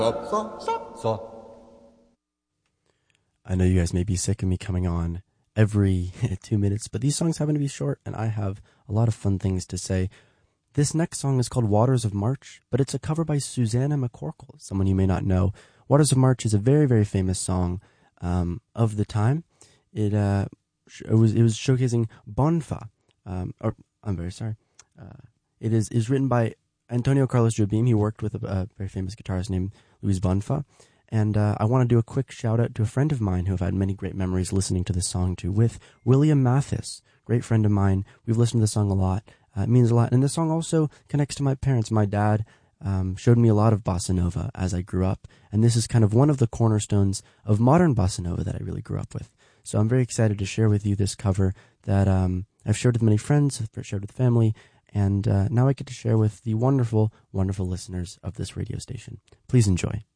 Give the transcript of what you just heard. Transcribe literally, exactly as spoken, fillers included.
I know you guys may be sick of me coming on every two minutes, but these songs happen to be short, and I have a lot of fun things to say. This next song is called Waters of March, but it's a cover by Susanna McCorkle, someone you may not know. Waters of March is a very, very famous song um, of the time. It uh, it was it was showcasing Bonfa, um, or I'm very sorry. Uh, it is is written by Antonio Carlos Jobim. He worked with a, a very famous guitarist named Luis Bonfa. And uh, I want to do a quick shout out to a friend of mine who I've had many great memories listening to this song to, with William Mathis, great friend of mine. We've listened to this song a lot. Uh, it means a lot. And this song also connects to my parents. My dad um, showed me a lot of bossa nova as I grew up. And this is kind of one of the cornerstones of modern bossa nova that I really grew up with. So I'm very excited to share with you this cover that um, I've shared with many friends, I've shared with family, and uh, now I get to share with the wonderful, wonderful listeners of this radio station. Please enjoy.